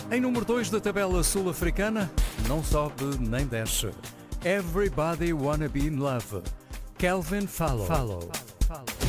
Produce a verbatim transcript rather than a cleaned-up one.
Em número dois da tabela sul-africana, não sobe nem desce. Everybody Wanna Be in Love. Kelvin Fallow. Fallow.